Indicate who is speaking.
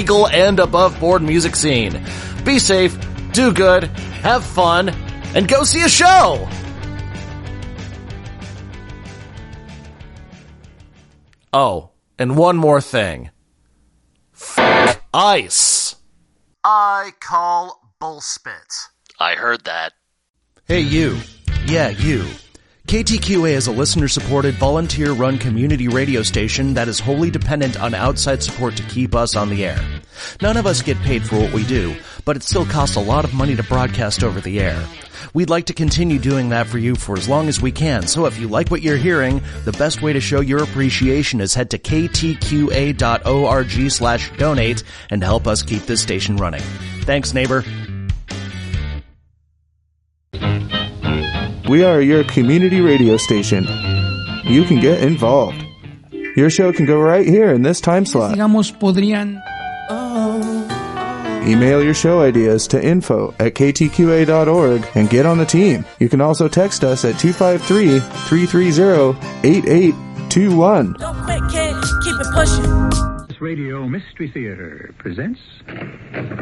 Speaker 1: legal and above-board music scene. Be safe, do good, have fun, and go see a show! Oh, and one more thing. Ice. I call bullspit.
Speaker 2: I heard that.
Speaker 1: Hey, you. Yeah, you. KTQA is a listener-supported, volunteer-run community radio station that is wholly dependent on outside support to keep us on the air. None of us get paid for what we do, but it still costs a lot of money to broadcast over the air. We'd like to continue doing that for you for as long as we can, so if you like what you're hearing, the best way to show your appreciation is head to ktqa.org/donate and help us keep this station running. Thanks, neighbor.
Speaker 3: We are your community radio station. You can get involved. Your show can go right here in this time slot. Email your show ideas to info@ktqa.org and get on the team. You can also text us at 253-330-8821.
Speaker 4: Don't quit, kid. Keep it pushing.
Speaker 5: Radio Mystery Theater presents